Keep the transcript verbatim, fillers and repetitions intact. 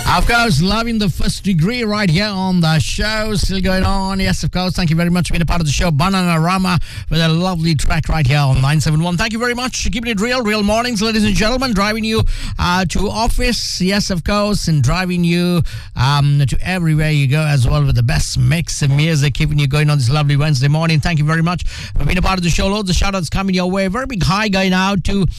Of course, loving the first degree right here on the show. Still going on. Yes, of course. Thank you very much for being a part of the show. Bananarama with a lovely track right here on nine seven one. Thank you very much. Keeping it real. Real mornings, ladies and gentlemen. Driving you uh, to office. Yes, of course. And driving you um, to everywhere you go as well with the best mix of music. Keeping you going on this lovely Wednesday morning. Thank you very much for being a part of the show. Loads of shout outs coming your way. Very big hi going out to